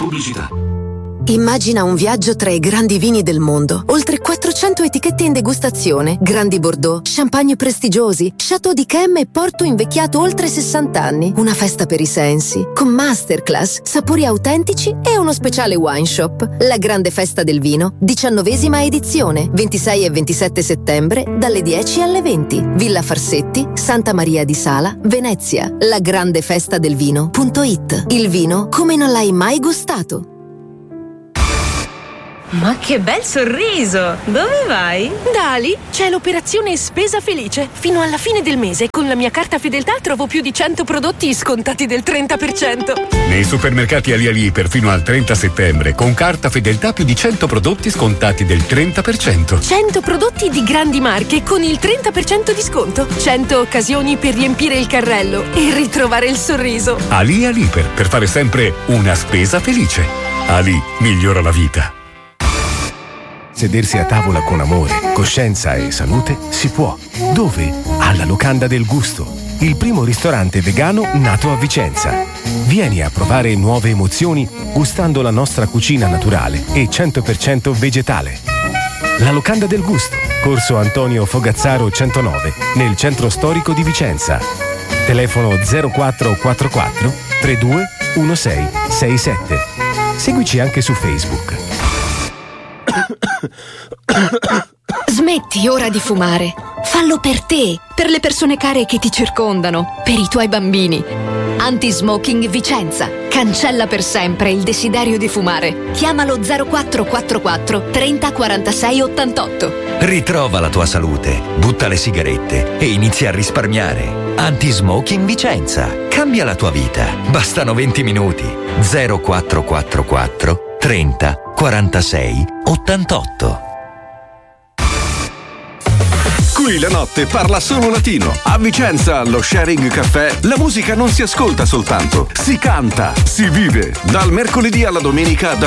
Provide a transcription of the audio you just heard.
Pubblicità. Immagina un viaggio tra i grandi vini del mondo. Oltre 400 etichette in degustazione, grandi Bordeaux, champagne prestigiosi, Chateau d'Yquem e Porto invecchiato oltre 60 anni. Una festa per i sensi, con masterclass, sapori autentici e uno speciale wine shop. La grande festa del vino, 19ª edizione, 26 e 27 settembre, dalle 10 alle 20. Villa Farsetti, Santa Maria di Sala, Venezia. lagrandefestadelvino.it. Il vino come non l'hai mai gustato. Ma che bel sorriso! Dove vai? Da Ali c'è l'operazione Spesa Felice. Fino alla fine del mese con la mia carta Fedeltà trovo più di 100 prodotti scontati del 30%. Nei supermercati Ali perfino al 30 settembre con carta Fedeltà più di 100 prodotti scontati del 30%. 100 prodotti di grandi marche con il 30% di sconto. 100 occasioni per riempire il carrello e ritrovare il sorriso. Ali per fare sempre una spesa felice. Ali migliora la vita. Sedersi a tavola con amore, coscienza e salute si può. Dove? Alla Locanda del Gusto, il primo ristorante vegano nato a Vicenza. Vieni a provare nuove emozioni gustando la nostra cucina naturale e 100% vegetale. La Locanda del Gusto, Corso Antonio Fogazzaro 109, nel centro storico di Vicenza. Telefono 0444 32 1667. Seguici anche su Facebook. Smetti ora di fumare. Fallo per te, per le persone care che ti circondano, per i tuoi bambini. Anti-Smoking Vicenza. Cancella per sempre il desiderio di fumare. Chiamalo 0444 30 46 88. Ritrova la tua salute, butta le sigarette e inizia a risparmiare. Anti-Smoking Vicenza. Cambia la tua vita. Bastano 20 minuti. 0444 30 46 88. Qui la notte parla solo latino. A Vicenza, allo Sharing Caffè, la musica non si ascolta soltanto, si canta, si vive. Dal mercoledì alla domenica